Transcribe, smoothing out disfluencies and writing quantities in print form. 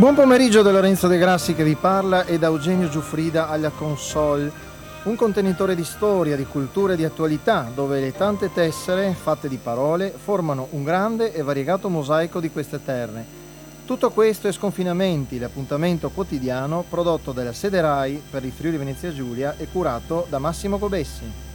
Buon pomeriggio da Lorenzo De Grassi che vi parla e da Eugenio Giuffrida alla console, un contenitore di storia, di cultura e di attualità dove le tante tessere fatte di parole formano un grande e variegato mosaico di queste terre. Tutto questo è Sconfinamenti, l'appuntamento quotidiano prodotto dalla Sede Rai per il Friuli Venezia Giulia e curato da Massimo Cobessi.